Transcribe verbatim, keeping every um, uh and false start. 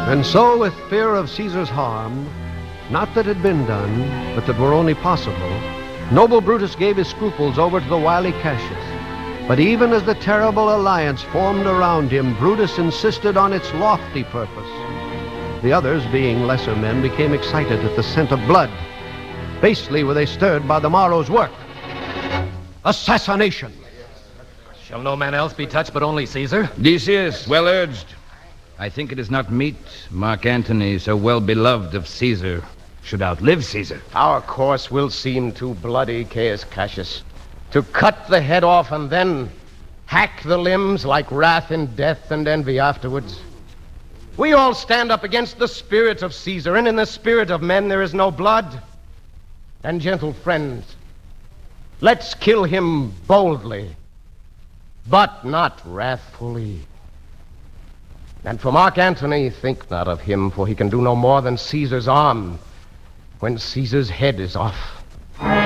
And so, with fear of Caesar's harm, not that had been done, but that were only possible, noble Brutus gave his scruples over to the wily Cassius. But even as the terrible alliance formed around him, Brutus insisted on its lofty purpose. The others, being lesser men, became excited at the scent of blood. Basely were they stirred by the morrow's work. Assassination. Shall no man else be touched but only Caesar? Decius, well urged. I think it is not meet Mark Antony, so well beloved of Caesar, should outlive Caesar. Our course will seem too bloody, Caius Cassius. To cut the head off and then hack the limbs like wrath in death and envy afterwards. We all stand up against the spirit of Caesar, and in the spirit of men there is no blood. And gentle friends, let's kill him boldly, but not wrathfully. And for Mark Antony, think not of him, for he can do no more than Caesar's arm when Caesar's head is off.